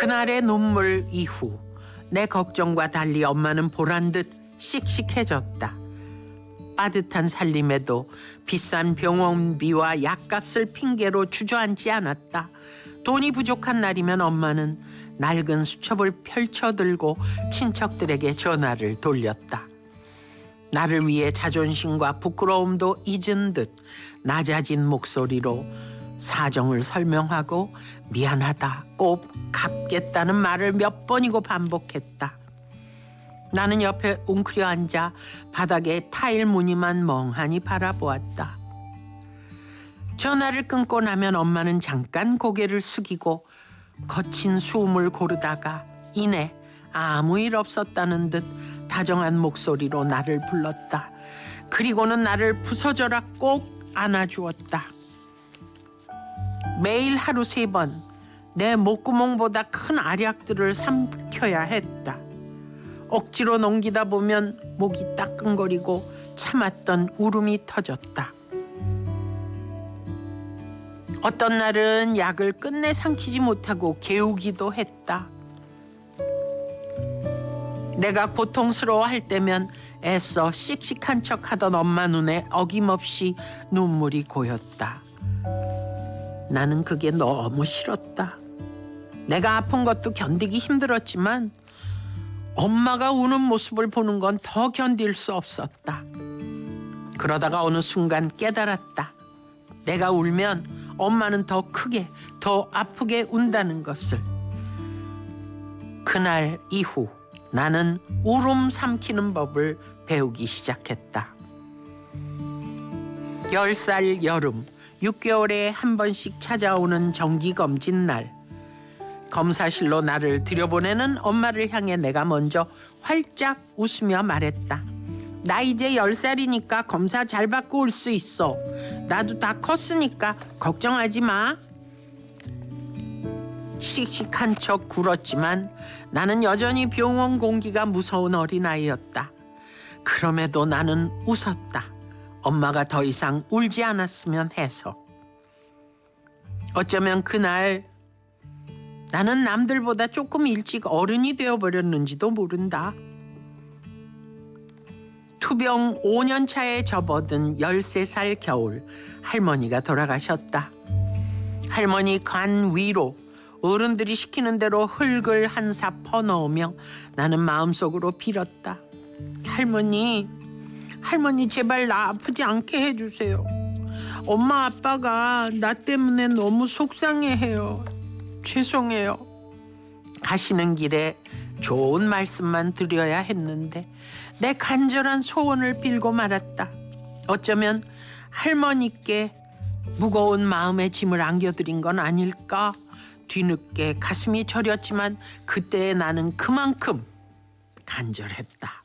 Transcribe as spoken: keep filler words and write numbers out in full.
그날의 눈물 이후 내 걱정과 달리 엄마는 보란 듯 씩씩해졌다. 빠듯한 살림에도 비싼 병원비와 약값을 핑계로 주저앉지 않았다. 돈이 부족한 날이면 엄마는 낡은 수첩을 펼쳐들고 친척들에게 전화를 돌렸다. 나를 위해 자존심과 부끄러움도 잊은 듯 낮아진 목소리로 사정을 설명하고 미안하다, 꼭 갚겠다는 말을 몇 번이고 반복했다. 나는 옆에 웅크려 앉아 바닥에 타일 무늬만 멍하니 바라보았다. 전화를 끊고 나면 엄마는 잠깐 고개를 숙이고 거친 숨을 고르다가 이내 아무 일 없었다는 듯 다정한 목소리로 나를 불렀다. 그리고는 나를 부서져라 꼭 안아주었다. 매일 하루 세 번 내 목구멍보다 큰 알약들을 삼켜야 했다. 억지로 넘기다 보면 목이 따끔거리고 참았던 울음이 터졌다. 어떤 날은 약을 끝내 삼키지 못하고 개우기도 했다. 내가 고통스러워할 때면 애써 씩씩한 척하던 엄마 눈에 어김없이 눈물이 고였다. 나는 그게 너무 싫었다. 내가 아픈 것도 견디기 힘들었지만 엄마가 우는 모습을 보는 건 더 견딜 수 없었다. 그러다가 어느 순간 깨달았다. 내가 울면 엄마는 더 크게, 더 아프게 운다는 것을. 그날 이후 나는 울음 삼키는 법을 배우기 시작했다. 열 살 여름, 육 개월에 한 번씩 찾아오는 정기검진 날. 검사실로 나를 들여보내는 엄마를 향해 내가 먼저 활짝 웃으며 말했다. 나 이제 열 살이니까 검사 잘 받고 올 수 있어. 나도 다 컸으니까 걱정하지 마. 씩씩한 척 굴었지만 나는 여전히 병원 공기가 무서운 어린아이였다. 그럼에도 나는 웃었다. 엄마가 더 이상 울지 않았으면 해서. 어쩌면 그날 나는 남들보다 조금 일찍 어른이 되어버렸는지도 모른다. 투병 오 년 차에 접어든 열세 살 겨울, 할머니가 돌아가셨다. 할머니 관 위로 어른들이 시키는 대로 흙을 한 사 퍼넣으며 나는 마음속으로 빌었다. 할머니, 할머니 제발 나 아프지 않게 해주세요. 엄마 아빠가 나 때문에 너무 속상해해요. 죄송해요. 가시는 길에 좋은 말씀만 드려야 했는데 내 간절한 소원을 빌고 말았다. 어쩌면 할머니께 무거운 마음의 짐을 안겨드린 건 아닐까? 뒤늦게 가슴이 저렸지만 그때의 나는 그만큼 간절했다.